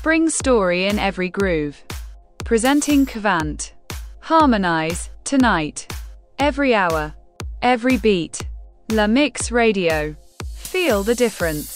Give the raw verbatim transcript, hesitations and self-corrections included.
spring story in every groove. Presenting Kvant. Harmonize, tonight. Every hour. Every beat. La Mix Radio. Feel the difference.